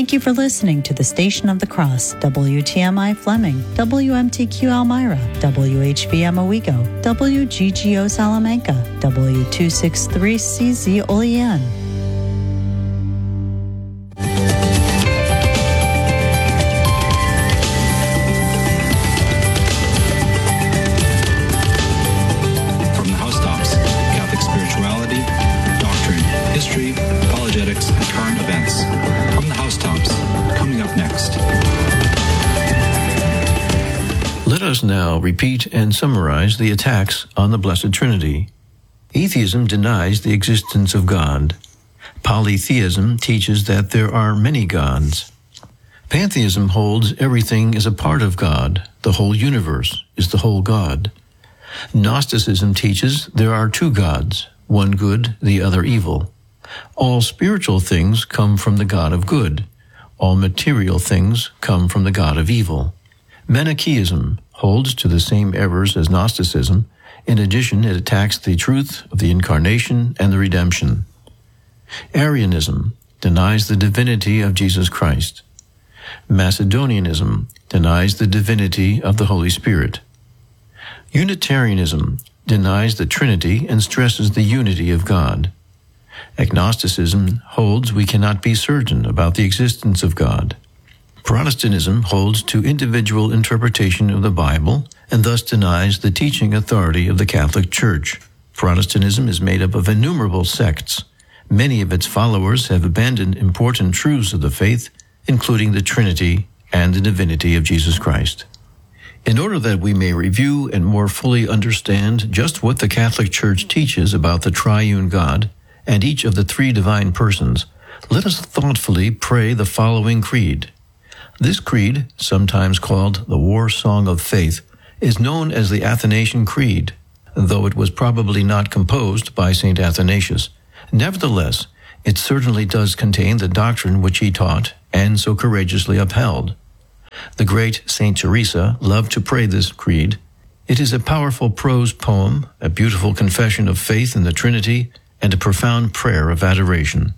Thank you for listening to the Station of the Cross, WTMI Fleming, WMTQ Elmira, WHVM Owego, WGGO Salamanca, W263CZ Olean. Let us now repeat and summarize the attacks on the Blessed Trinity. Atheism denies the existence of God. Polytheism teaches that there are many gods. Pantheism holds everything is a part of God. The whole universe is the whole God. Gnosticism teaches there are two gods, one good, the other evil. All spiritual things come from the God of good. All material things come from the God of evil. Manichaeism holds to the same errors as Gnosticism. In addition, it attacks the truth of the Incarnation and the redemption. Arianism denies the divinity of Jesus Christ. Macedonianism denies the divinity of the Holy Spirit. Unitarianism denies the Trinity and stresses the unity of God. Agnosticism holds we cannot be certain about the existence of God. Protestantism holds to individual interpretation of the Bible and thus denies the teaching authority of the Catholic Church. Protestantism is made up of innumerable sects. Many of its followers have abandoned important truths of the faith, including the Trinity and the divinity of Jesus Christ. In order that we may review and more fully understand just what the Catholic Church teaches about the triune God and each of the three divine persons, let us thoughtfully pray the following creed. This creed, sometimes called the War Song of Faith, is known as the Athanasian Creed, though it was probably not composed by St. Athanasius. Nevertheless, it certainly does contain the doctrine which he taught and so courageously upheld. The great St. Teresa loved to pray this creed. It is a powerful prose poem, a beautiful confession of faith in the Trinity, and a profound prayer of adoration.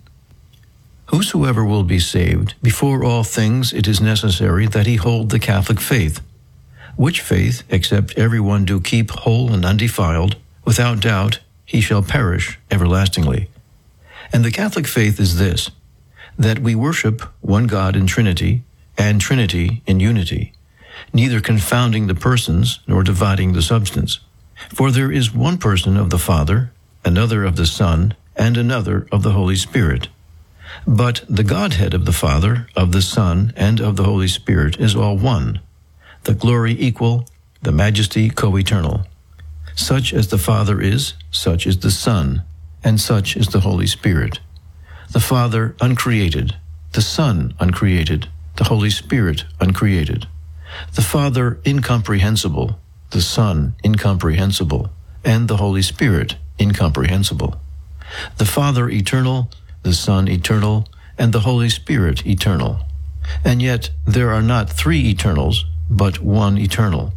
Whosoever will be saved, before all things it is necessary that he hold the Catholic faith, which faith, except everyone do keep whole and undefiled, without doubt he shall perish everlastingly. And the Catholic faith is this, that we worship one God in Trinity, and Trinity in unity, neither confounding the persons nor dividing the substance. For there is one person of the Father, another of the Son, and another of the Holy Spirit. But the Godhead of the Father, of the Son, and of the Holy Spirit is all one, the glory equal, the majesty co-eternal. Such as the Father is, such is the Son, and such is the Holy Spirit. The Father uncreated, the Son uncreated, the Holy Spirit uncreated. The Father incomprehensible, the Son incomprehensible, and the Holy Spirit incomprehensible. The Father eternal, the Son eternal, and the Holy Spirit eternal. And yet there are not three eternals, but one eternal.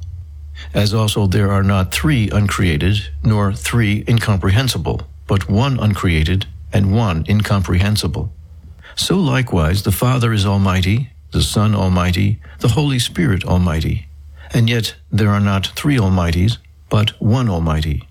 As also there are not three uncreated, nor three incomprehensible, but one uncreated and one incomprehensible. So likewise the Father is almighty, the Son almighty, the Holy Spirit almighty. And yet there are not three almighties, but one almighty.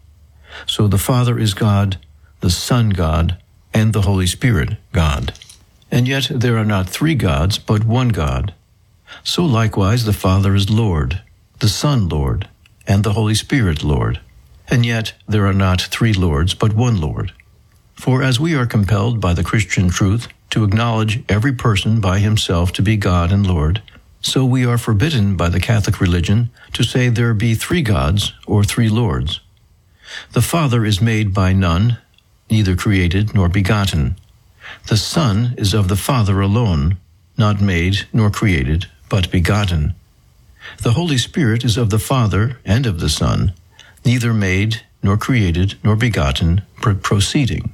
So the Father is God, the Son God, and the Holy Spirit God. And yet there are not three gods, but one God. So likewise the Father is Lord, the Son Lord, and the Holy Spirit Lord. And yet there are not three Lords, but one Lord. For as we are compelled by the Christian truth to acknowledge every person by himself to be God and Lord, so we are forbidden by the Catholic religion to say there be three gods or three Lords. The Father is made by none, neither created nor begotten. The Son is of the Father alone, not made nor created, but begotten. The Holy Spirit is of the Father and of the Son, neither made nor created nor begotten, proceeding.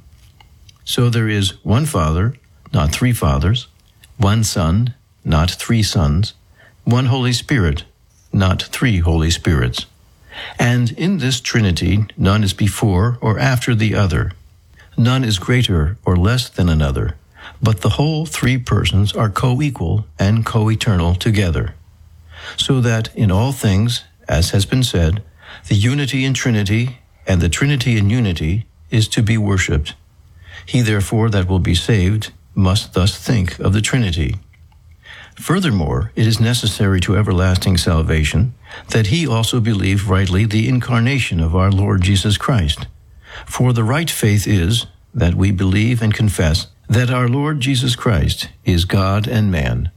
So there is one Father, not three fathers, one Son, not three sons, one Holy Spirit, not three Holy Spirits. And in this Trinity none is before or after the other. None is greater or less than another, but the whole three persons are co-equal and co-eternal together, so that in all things, as has been said, the unity in Trinity and the Trinity in unity is to be worshipped. He therefore that will be saved must thus think of the Trinity. Furthermore, it is necessary to everlasting salvation that he also believe rightly the incarnation of our Lord Jesus Christ. For the right faith is that we believe and confess that our Lord Jesus Christ is God and man,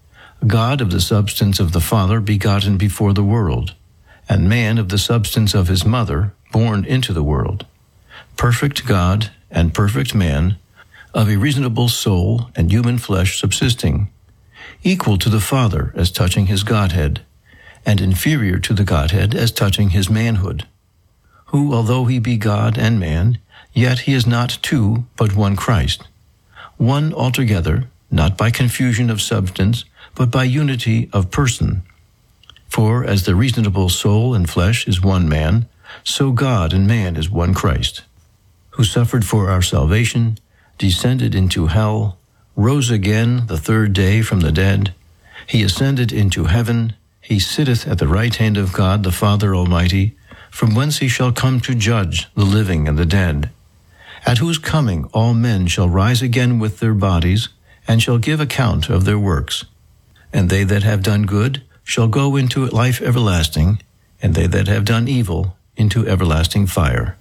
God of the substance of the Father begotten before the world, and man of the substance of his mother born into the world, perfect God and perfect man, of a reasonable soul and human flesh subsisting, equal to the Father as touching his Godhead, and inferior to the Godhead as touching his manhood, who, although he be God and man, yet he is not two, but one Christ, one altogether, not by confusion of substance, but by unity of person. For as the reasonable soul and flesh is one man, so God and man is one Christ, who suffered for our salvation, descended into hell, rose again the third day from the dead. He ascended into heaven. He sitteth at the right hand of God the Father Almighty, from whence he shall come to judge the living and the dead, at whose coming all men shall rise again with their bodies, and shall give account of their works. And they that have done good shall go into life everlasting, and they that have done evil into everlasting fire.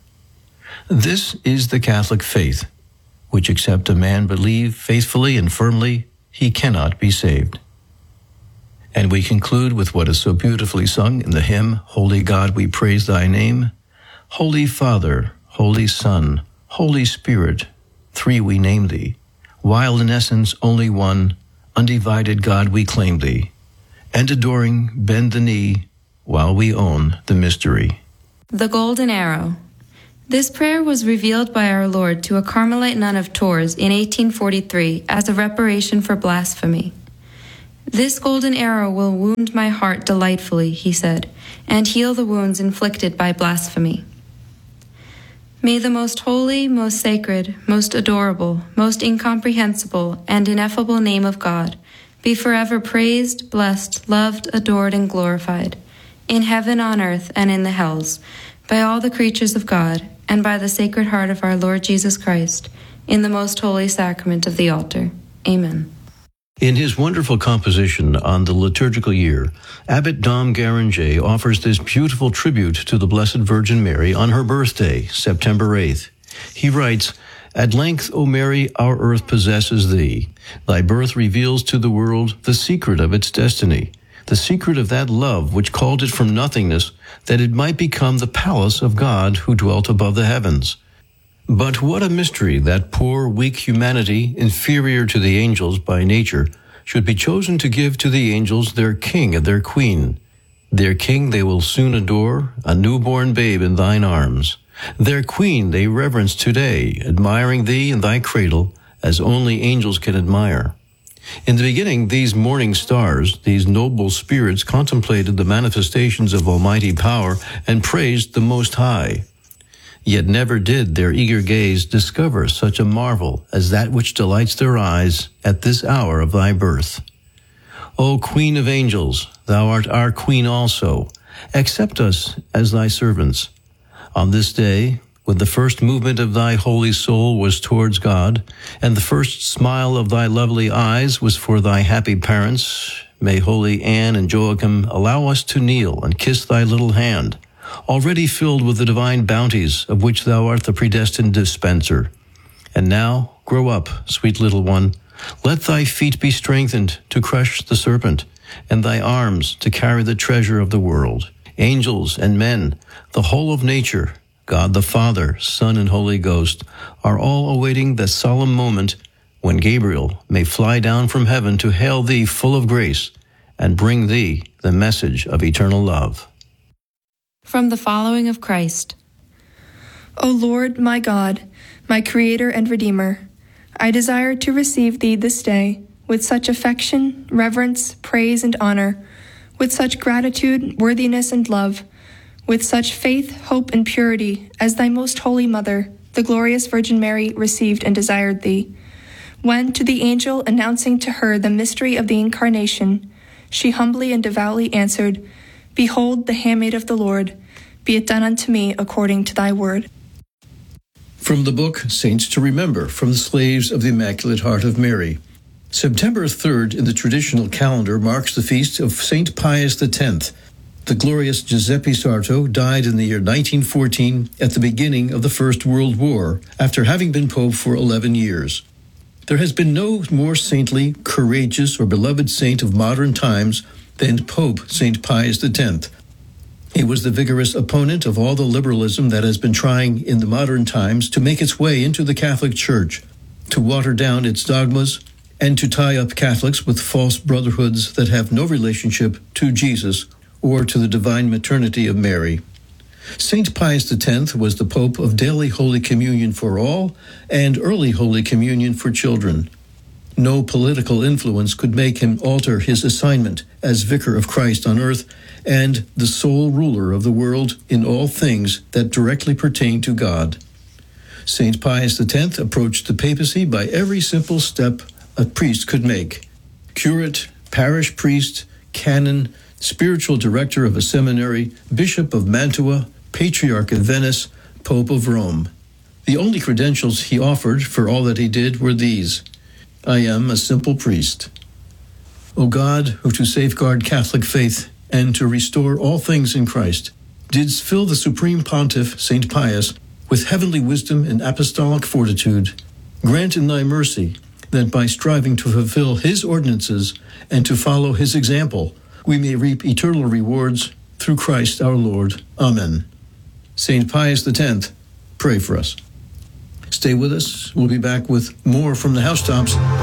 This is the Catholic faith, which except a man believe faithfully and firmly, he cannot be saved. And we conclude with what is so beautifully sung in the hymn, Holy God, we praise thy name. Holy Father, Holy Son, Holy Spirit, three we name thee, while in essence only one, undivided God we claim thee, and adoring bend the knee, while we own the mystery. The Golden Arrow. This prayer was revealed by our Lord to a Carmelite nun of Tours in 1843 as a reparation for blasphemy. This golden arrow will wound my heart delightfully, he said, and heal the wounds inflicted by blasphemy. May the most holy, most sacred, most adorable, most incomprehensible, and ineffable name of God be forever praised, blessed, loved, adored, and glorified, in heaven, on earth, and in the hells, by all the creatures of God, and by the Sacred Heart of our Lord Jesus Christ, in the most holy sacrament of the altar. Amen. In his wonderful composition on the liturgical year, Abbot Dom Guéranger offers this beautiful tribute to the Blessed Virgin Mary on her birthday, September 8th. He writes, At length, O Mary, our earth possesses thee. Thy birth reveals to the world the secret of its destiny, the secret of that love which called it from nothingness, that it might become the palace of God who dwelt above the heavens. But what a mystery that poor, weak humanity, inferior to the angels by nature, should be chosen to give to the angels their king and their queen. Their king they will soon adore, a newborn babe in thine arms. Their queen they reverence today, admiring thee in thy cradle, as only angels can admire. In the beginning, these morning stars, these noble spirits, contemplated the manifestations of almighty power and praised the Most High. Yet never did their eager gaze discover such a marvel as that which delights their eyes at this hour of thy birth. O Queen of angels, thou art our Queen also. Accept us as thy servants. On this day, when the first movement of thy holy soul was towards God, and the first smile of thy lovely eyes was for thy happy parents, may holy Anne and Joachim allow us to kneel and kiss thy little hand, already filled with the divine bounties of which thou art the predestined dispenser. And now, grow up, sweet little one. Let thy feet be strengthened to crush the serpent, and thy arms to carry the treasure of the world. Angels and men, the whole of nature, God the Father, Son, and Holy Ghost, are all awaiting the solemn moment when Gabriel may fly down from heaven to hail thee full of grace and bring thee the message of eternal love. From the Following of Christ. O Lord, my God, my Creator and Redeemer, I desire to receive thee this day with such affection, reverence, praise, and honor, with such gratitude, worthiness, and love, with such faith, hope, and purity as thy most holy Mother, the glorious Virgin Mary, received and desired thee, when, to the angel announcing to her the mystery of the Incarnation, she humbly and devoutly answered, Behold, the handmaid of the Lord, be it done unto me according to thy word. From the book Saints to Remember, from the Slaves of the Immaculate Heart of Mary. September 3rd in the traditional calendar marks the feast of St. Pius X. The glorious Giuseppe Sarto died in the year 1914 at the beginning of the First World War, after having been Pope for 11 years. There has been no more saintly, courageous, or beloved saint of modern times than Pope St. Pius X. He was the vigorous opponent of all the liberalism that has been trying in the modern times to make its way into the Catholic Church, to water down its dogmas, and to tie up Catholics with false brotherhoods that have no relationship to Jesus or to the divine maternity of Mary. St. Pius X was the Pope of daily Holy Communion for all and early Holy Communion for children. No political influence could make him alter his assignment as Vicar of Christ on earth and the sole ruler of the world in all things that directly pertain to God. St. Pius X approached the papacy by every simple step a priest could make: curate, parish priest, canon, spiritual director of a seminary, Bishop of Mantua, Patriarch of Venice, Pope of Rome. The only credentials he offered for all that he did were these: I am a simple priest. O God, who to safeguard Catholic faith and to restore all things in Christ, didst fill the Supreme Pontiff, St. Pius, with heavenly wisdom and apostolic fortitude, grant in thy mercy that by striving to fulfill his ordinances and to follow his example, we may reap eternal rewards through Christ our Lord. Amen. St. Pius X, pray for us. Stay with us. We'll be back with more from the housetops